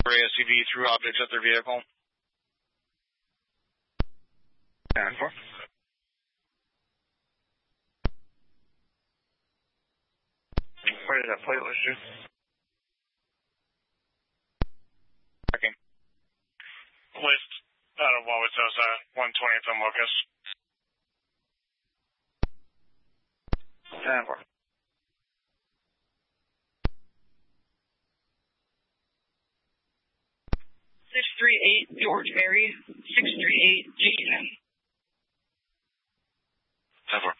SUV through objects at their vehicle. 10-4. Where did that plate list you? Checking. List out of Wauwatosa, 120th on Locust. 10-4. 638 George Mary, 638 Jason. 10-4.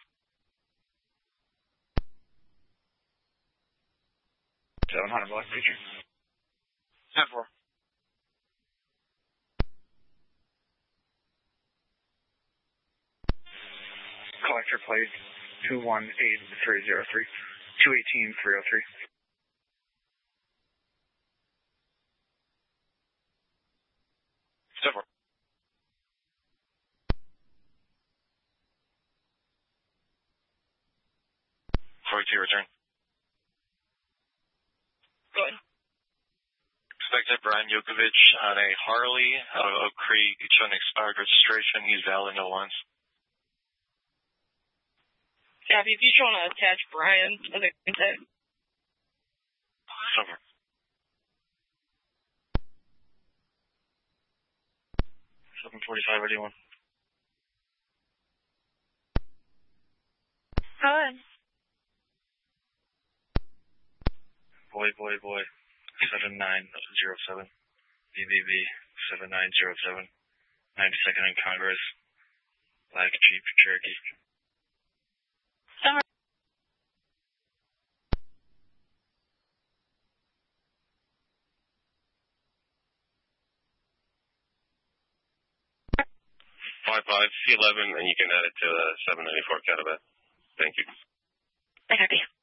700 Black Feature. 10-4. Collector plate 218303. 218303. 10-4. 42 return. Go ahead. Expected Brian Yokovich on a Harley out of Oak Creek, showing expired registration. He's valid, no lines. Gabby, if you just want to attach Brian to the contact. 10-4. 745, anyone? Go ahead. Boy. 7907. BBB 7907. 92nd in Congress. Black Jeep Cherokee. Summer. 55C11, and you can add it to 794 Catabat. Thank you. I copy.